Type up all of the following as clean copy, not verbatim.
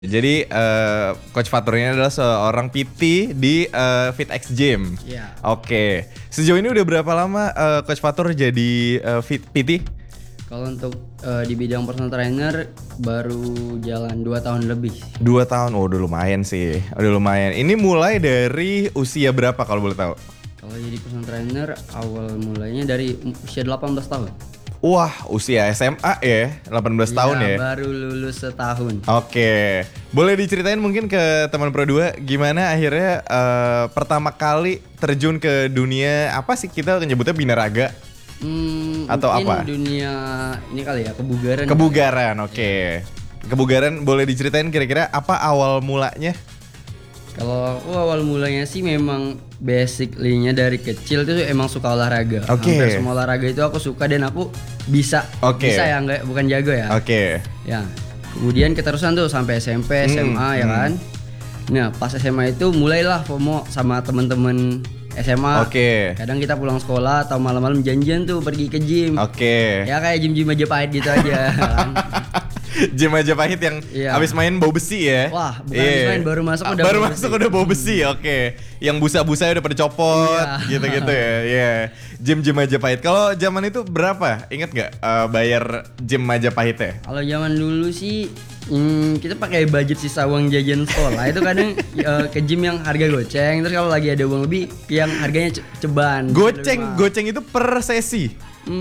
Jadi Coach Fatur ini adalah seorang PT di FitX Gym. Iya. Oke. Sejauh ini udah berapa lama Coach Fatur jadi PT? Kalau untuk di bidang personal trainer baru jalan 2 tahun lebih. 2 tahun, oh udah lumayan sih. Udah lumayan. Ini mulai dari usia berapa kalau boleh tahu? Kalau jadi personal trainer awal mulainya dari usia 18 tahun. Wah, usia SMA ya, 18 tahun ya. Baru lulus setahun. Oke. Boleh diceritain mungkin ke teman Pro 2 gimana akhirnya pertama kali terjun ke dunia apa sih kita nyebutnya binaraga? Atau apa? Dunia ini kali ya, kebugaran. Kebugaran, oke. Kebugaran boleh diceritain kira-kira apa awal mulanya? Kalau aku awal mulanya sih memang basically-nya dari kecil tuh emang suka olahraga. Oke. Hampir semua olahraga itu aku suka dan aku bisa. Oke. Bisa ya, enggak bukan jago ya. Oke. Ya. Kemudian keterusan tuh sampai SMP, SMA ya kan. Nah, pas SMA itu mulailah FOMO sama temen-temen SMA. Oke. Kadang kita pulang sekolah atau malam-malam janjian tuh pergi ke gym. Oke. Ya kayak gym-gym Majapahit gitu aja kan. Gym Majapahit yang Iya. abis main bau besi ya? Wah, bukan abis main, baru masuk udah baru bau masuk besi. udah bau besi, oke. Yang busa-busa udah pada copot, Iya. gitu-gitu ya. Iya. Gym Majapahit. Kalau zaman itu berapa? Ingat nggak bayar gym Majapahit ya? Kalau zaman dulu sih kita pakai budget sisa uang jajan sekolah itu kadang ke gym yang harga goceng, terus kalau lagi ada uang lebih yang harganya ceban. Goceng itu per sesi.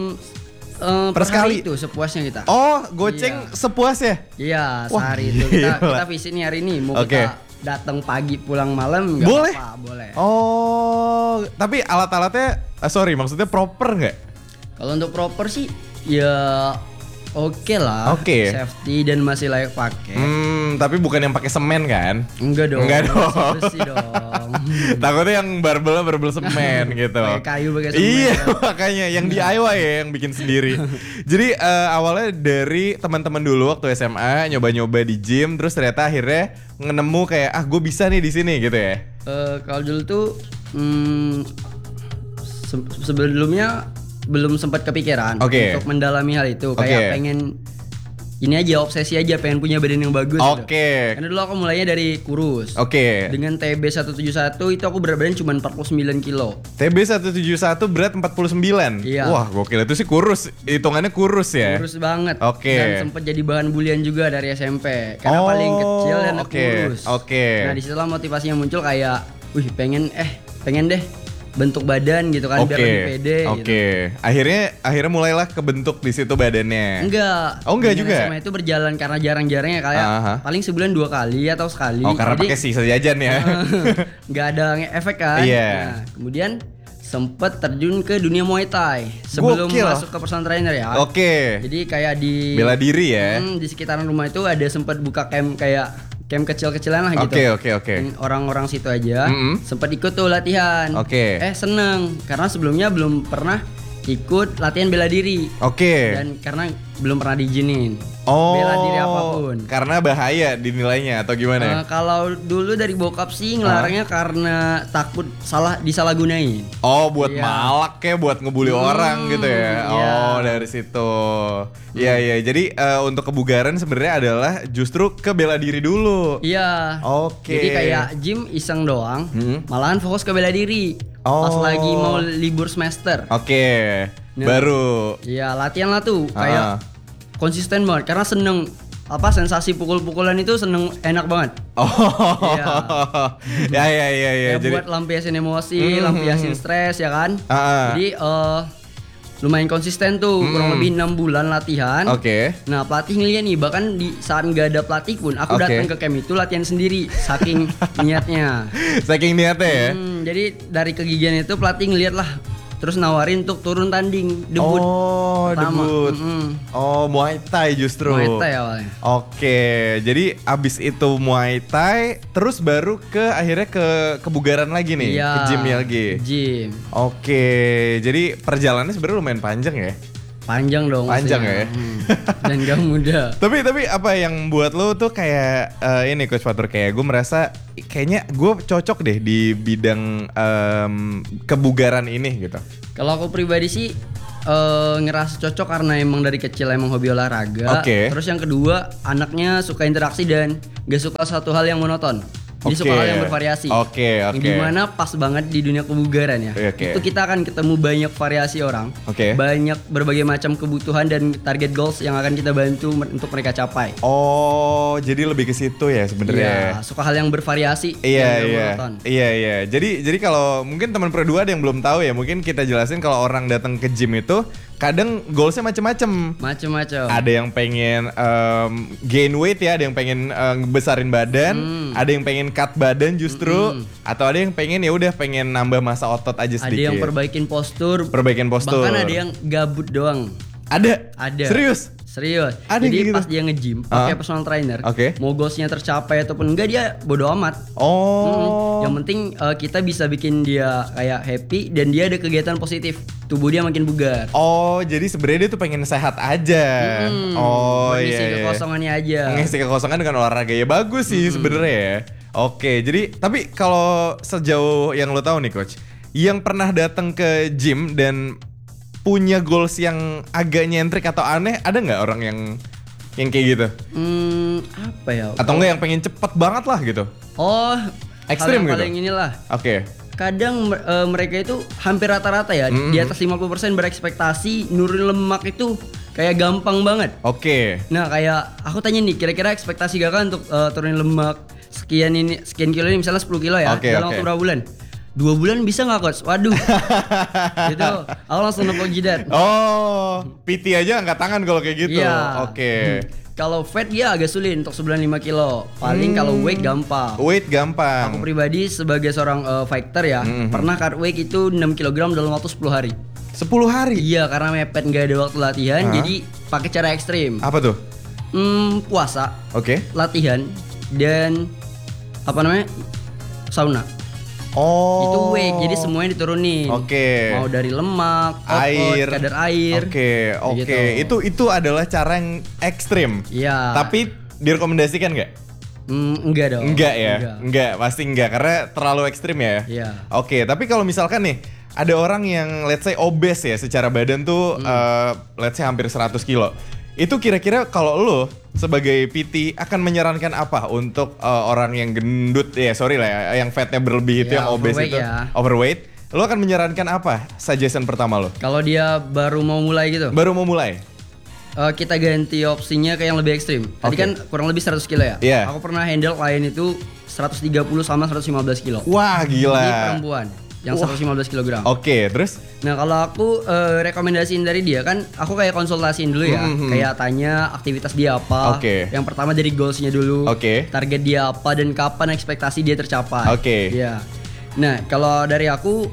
Per sekali? hari itu sepuasnya kita. Oh, goceng sepuas ya? Iya, Wah, sehari itu kita gila. visit nih hari ini mau Oke. kita datang pagi pulang malam nggak Boleh? apa-apa, boleh. Oh, tapi alat-alatnya sorry, maksudnya proper nggak? Kalau untuk proper sih ya oke lah. Oke. Safety dan masih layak pakai. Tapi bukan yang pakai semen kan? Enggak dong. Enggak dong. Bersih dong. Takutnya yang barbel semen gitu. Pakai kayu, pakai semen. Iya, makanya yang DIY ya, yang bikin sendiri. Jadi awalnya dari teman-teman dulu waktu SMA nyoba-nyoba di gym, terus ternyata akhirnya nemu kayak gue bisa nih di sini gitu ya. Kalau dulu tuh sebelumnya belum sempat kepikiran Oke. untuk mendalami hal itu. Oke. Kayak pengen ini aja, obsesi aja, pengen punya badan yang bagus. Oke. Gitu. Karena dulu aku mulainya dari kurus. Oke. Dengan TB 171 itu aku berat badan cuma 49 kilo. TB 171 berat 49. Iya. Wah, gokil, itu sih kurus. Hitungannya kurus ya. Kurus banget. Oke. Dan sempat jadi bahan bulian juga dari SMP. Karena paling kecil dan oke. kurus. Oke. Nah, disitulah motivasinya muncul kayak, pengen deh bentuk badan gitu kan, biar lebih pede gitu. Oke. Akhirnya mulailah kebentuk di situ badannya. Enggak. Oh, enggak Dengan juga? SMA itu berjalan karena jarang-jarangnya kayak paling sebulan 2 kali atau sekali. Oh, karena pakai sisa jajan ya. Nggak ada efek kan. Iya. Nah, kemudian sempet terjun ke dunia Muay Thai sebelum Gokil. masuk ke personal trainer ya. Oke. Jadi kayak di Bela diri ya. di sekitaran rumah itu ada sempat buka camp kecil-kecilan lah gitu. Oke. Orang-orang situ aja sempat ikut tuh latihan. Oke. Seneng karena sebelumnya belum pernah ikut latihan bela diri. Oke. Dan karena belum pernah diizinin bela diri apapun. Karena bahaya dinilainya atau gimana? Kalau dulu dari bokap sih ngelarangnya karena takut disalahgunain. Oh, buat Iya. malak ya, buat ngebully orang gitu ya. Iya. Oh, dari situ. Iya. Jadi untuk kebugaran sebenarnya adalah justru ke bela diri dulu. Iya. Oke. Jadi kayak gym iseng doang, malahan fokus ke bela diri. Pas lagi mau libur semester. Oke. Nah. Baru. Iya, latihan lah tuh kayak konsisten banget karena seneng sensasi pukul-pukulan itu enak banget. Oh. Iya. Ya. Ya, Jadi buat lampiasin emosi, lampiasin stres ya kan. Ah. Jadi lumayan konsisten tuh, kurang lebih 6 bulan latihan. Oke. Nah, pelatih ngeliat nih, bahkan di saat nggak ada pelatih pun aku datang ke camp itu latihan sendiri saking niatnya. Saking niatnya ya. Jadi dari kegigihan itu pelatih ngeliat lah, terus nawarin untuk turun tanding debut pertama. Debut. Oh, Muay Thai justru. Muay Thai awalnya. Oke, jadi abis itu Muay Thai, terus baru akhirnya ke kebugaran lagi nih, Iya, ke gym lagi. Gym. Oke, jadi perjalanannya sebenarnya lumayan panjang ya. Panjang dong. Panjang maksudnya. ya. Dan gak mudah. Tapi apa yang buat lo tuh kayak ini Coach Fatur, kayak gue merasa kayaknya gue cocok deh di bidang kebugaran ini gitu. Kalau aku pribadi sih ngerasa cocok karena emang dari kecil emang hobi olahraga. Oke. Terus yang kedua, anaknya suka interaksi dan gak suka satu hal yang monoton. Jadi suka hal yang bervariasi. Oke. Dimana pas banget di dunia kebugaran ya. Oke. Itu kita akan ketemu banyak variasi orang. Oke. Banyak berbagai macam kebutuhan dan target goals yang akan kita bantu untuk mereka capai. Oh, jadi lebih ke situ ya sebenarnya. Iya, suka hal yang bervariasi. Iya yang gak iya monoton. iya. Jadi kalau mungkin teman Pro 2 ada yang belum tahu ya, mungkin kita jelasin kalau orang datang ke gym itu kadang goalsnya macam-macam. Macam-macam. Ada yang pengen gain weight ya, ada yang pengen besarin badan, ada yang pengen cut badan justru, atau ada yang pengen ya udah pengen nambah massa otot aja sedikit. Ada yang perbaikin postur. Perbaikin postur. Bahkan ada yang gabut doang. Ada. Serius. Ada Jadi gitu? pas dia nge-gym pakai personal trainer, Oke. mau goalsnya tercapai ataupun enggak dia bodo amat. Oh. Yang penting kita bisa bikin dia kayak happy dan dia ada kegiatan positif. Tubuh dia makin bugar. Oh, jadi sebenarnya dia tuh pengen sehat aja. Oh Mengisi iya. kekosongannya aja. Mengisi kekosongan dengan olahraga ya bagus sih sebenarnya ya. Oke, jadi tapi kalau sejauh yang lo tahu nih coach, yang pernah datang ke gym dan punya goals yang agak nyentrik atau aneh, ada nggak orang yang kayak gitu? Apa ya? Atau enggak yang pengen cepet banget lah gitu? Oh, Ekstrim hal yang gitu? paling inilah. Oke. Kadang mereka itu hampir rata-rata ya di atas 50% berekspektasi nurunin lemak itu kayak gampang banget. Oke. Nah kayak aku tanya nih, kira-kira ekspektasi kakak untuk turunin lemak sekian kilo ini misalnya 10 kilo ya dalam waktu berapa bulan? 2 bulan bisa nggak coach? Waduh. Gitu. Aku langsung nepok jidat. Oh, PT aja angkat tangan kalau kayak gitu. Iya. Oke. Kalau fat dia agak sulit untuk sebulan 5 kilo. Paling kalau weight gampang. Weight gampang. Aku pribadi sebagai seorang fighter ya, pernah cut weight itu 6 kg dalam waktu 10 hari. 10 hari? Iya, karena mepet nggak ada waktu latihan, jadi pakai cara ekstrim. Apa tuh? Puasa, Oke. latihan, dan apa namanya? Sauna. Oh. Itu weight, jadi semuanya diturunin. Oke. Mau dari lemak, otot, kadar air. Oke. Gitu. Itu adalah cara yang ekstrim. Iya. Tapi direkomendasikan nggak? Enggak dong. Enggak ya? Enggak, pasti enggak karena terlalu ekstrim ya. Iya. Oke, tapi kalau misalkan nih ada orang yang let's say obes ya secara badan tuh let's say hampir 100 kilo. Itu kira-kira kalau lo sebagai PT akan menyarankan apa untuk orang yang gendut ya sorry lah ya, yang fatnya berlebih itu Ya, yang obes overweight itu ya. overweight, lo akan menyarankan apa suggestion pertama lo? Kalau dia baru mau mulai gitu, Baru mau mulai? kita ganti opsinya ke yang lebih ekstrim. Tadi Oke. kan kurang lebih 100 kilo ya. Iya. Aku pernah handle klien itu 130 sama 115 kilo. Wah gila. Ini perempuan yang 115 kg. Oke, terus? Nah kalau aku rekomendasiin dari dia kan, aku kayak konsultasiin dulu ya, kayak tanya aktivitas dia apa. Oke. Yang pertama dari goalsnya dulu, Oke. target dia apa dan kapan ekspektasi dia tercapai. Oke. Iya. Nah kalau dari aku,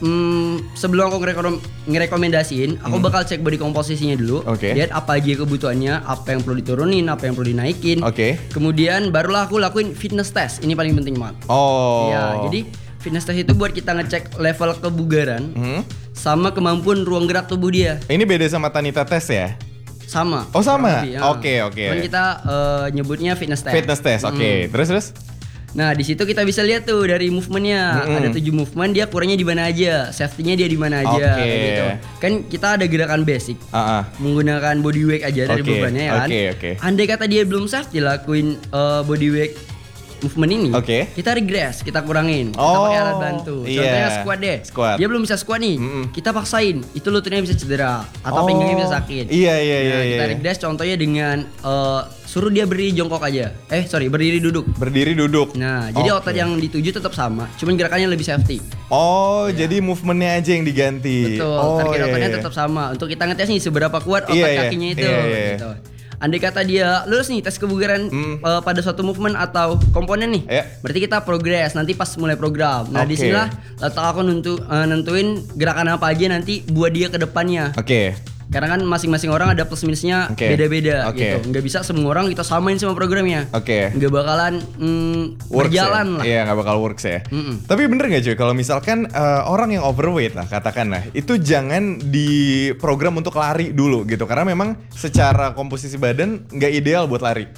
sebelum aku ngerekomendasiin, aku bakal cek body komposisinya dulu, Oke. lihat apa aja kebutuhannya, apa yang perlu diturunin, apa yang perlu dinaikin. Oke. Kemudian barulah aku lakuin fitness test. Ini paling penting banget. Oh. Ya, jadi fitness test itu buat kita ngecek level kebugaran sama kemampuan ruang gerak tubuh dia. Ini beda sama Tanita test ya? Sama. Oh, sama? kurang lebih, ya. Oke. Cuman kita nyebutnya fitness test. Fitness test, oke. Terus? Nah, di situ kita bisa lihat tuh dari movementnya. Ada 7 movement, dia kurangnya di mana aja, safety-nya dia di mana aja, Oke. kayak gitu. Kan kita ada gerakan basic. Menggunakan body weight aja dari Oke, bebannya ya kan. oke. Andai kata dia belum safety lakuin body weight movement ini, Oke. kita regress, kita kurangin, kita Oh, pakai alat bantu. iya. Contohnya squat deh. Squat. Dia belum bisa squat nih, kita paksain, itu lututnya bisa cedera atau pinggangnya bisa sakit. Iya. Nah, kita regress contohnya dengan suruh dia berdiri jongkok aja. Berdiri duduk. Berdiri duduk. Nah, jadi Oke. otot yang dituju tetap sama, cuman gerakannya lebih safety. Oh, jadi movementnya aja yang diganti. Betul, Oh, target ototnya iya. tetap sama. Untuk kita ngetes nih seberapa kuat otot Iya, kakinya itu. iya. Gitu. Andai kata dia lulus nih tes kebugaran pada suatu movement atau komponen nih, Iya. berarti kita progress nanti pas mulai program. Nah, Oke. disinilah letak aku nentuin gerakan apa aja nanti buat dia ke depannya. Oke. Karena kan masing-masing orang ada plus minusnya Oke. beda-beda Oke. gitu. Nggak bisa semua orang kita samain sama programnya. Oke. Nggak bakalan Works berjalan ya? lah. Iya, nggak bakal works ya. Tapi bener nggak cuy, kalau misalkan orang yang overweight lah katakanlah, itu jangan diprogram untuk lari dulu gitu, karena memang secara komposisi badan nggak ideal buat lari.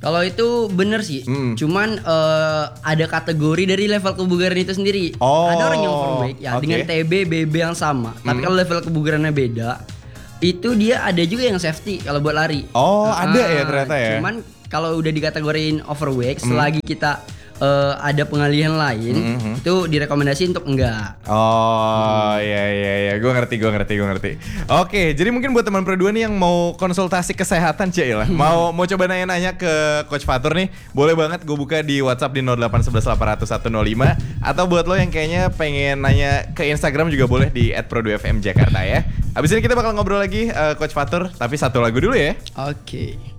Kalau itu bener sih, cuman ada kategori dari level kebugaran itu sendiri. Ada orang yang overweight ya dengan TB, BB yang sama, tapi kalau level kebugarannya beda, itu dia ada juga yang safety kalau buat lari. Ada ya ternyata ya. Cuman kalau udah dikategoriin overweight, selagi kita ada pengalihan lain, itu direkomendasi untuk enggak. Iya, gue ngerti. Oke, jadi mungkin buat teman Pro 2 nih yang mau konsultasi kesehatan Cil, mau coba nanya-nanya ke Coach Fatur nih, boleh banget gue buka di WhatsApp di 0811 800 105, atau buat lo yang kayaknya pengen nanya ke Instagram juga boleh di @pro2fm Jakarta ya. Abis ini kita bakal ngobrol lagi Coach Fatur, tapi satu lagu dulu ya. Oke.